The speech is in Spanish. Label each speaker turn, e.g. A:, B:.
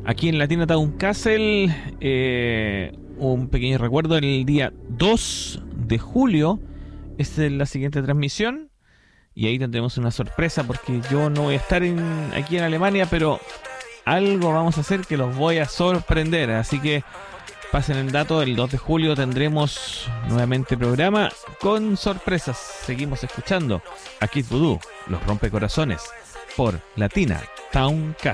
A: aquí en Latina Town Castle. Un pequeño recuerdo, el día 2 de julio es la siguiente transmisión. Y ahí tendremos una sorpresa porque yo no voy a estar aquí en Alemania, pero algo vamos a hacer que los voy a sorprender. Así que pasen el dato, el 2 de julio tendremos nuevamente programa con sorpresas. Seguimos escuchando a Kid Voodoo, los rompecorazones, por Latina Town Castle.